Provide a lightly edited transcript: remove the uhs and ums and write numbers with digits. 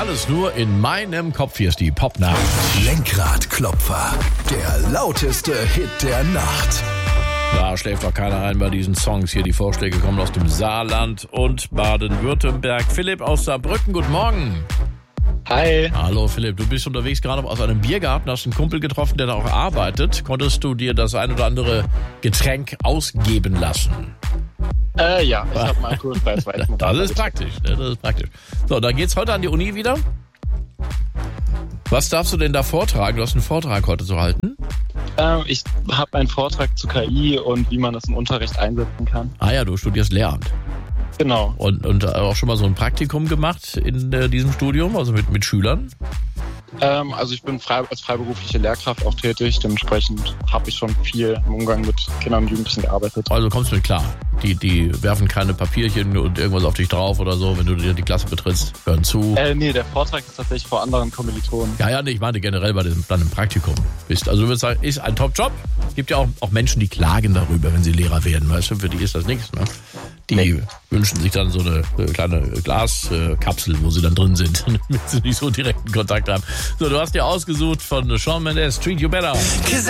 Alles nur in meinem Kopf. Hier ist die Popnacht. Lenkradklopfer, der lauteste Hit der Nacht. Da schläft doch keiner ein bei diesen Songs hier. Die Vorschläge kommen aus dem Saarland und Baden-Württemberg. Philipp aus Saarbrücken, guten Morgen. Hi. Hallo Philipp, du bist unterwegs gerade aus einem Biergarten, hast einen Kumpel getroffen, der da auch arbeitet. Konntest du dir das ein oder andere Getränk ausgeben lassen? Ja, ich habe mal alkoholfreies Weizen. Das ist praktisch, ne? Das ist praktisch. So, dann geht's heute an die Uni wieder. Was darfst du denn da vortragen? Du hast einen Vortrag heute zu halten. Ich habe einen Vortrag zu KI und wie man das im Unterricht einsetzen kann. Ah ja, du studierst Lehramt. Genau. Und auch schon mal so ein Praktikum gemacht in diesem Studium, also mit Schülern? Also ich bin als freiberufliche Lehrkraft auch tätig. Dementsprechend habe ich schon viel im Umgang mit Kindern und Jugendlichen gearbeitet. Also kommst du mit klar. Die werfen keine Papierchen und irgendwas auf dich drauf oder so, wenn du dir die Klasse betrittst, hören zu. Nee, der Vortrag ist tatsächlich vor anderen Kommilitonen. Ja, nee, ich meinte generell bei deinem Praktikum bist. Also du würdest sagen, ist ein Top-Job. Es gibt ja auch Menschen, die klagen darüber, wenn sie Lehrer werden. Weißt du, für die ist das nichts, ne? Die wünschen sich dann so eine kleine Glaskapsel, wo sie dann drin sind, damit sie nicht so direkten Kontakt haben. So, du hast dir ausgesucht von Shawn Mendes, Treat You Better.